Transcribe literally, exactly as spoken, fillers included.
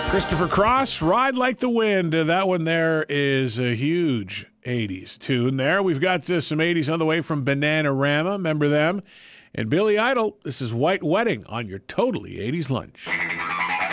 Christopher Cross, Ride Like the Wind. Uh, that one there is a huge eighties tune there. We've got uh, some eighties on the way from Bananarama. Remember them? And Billy Idol, this is White Wedding on your totally eighties lunch.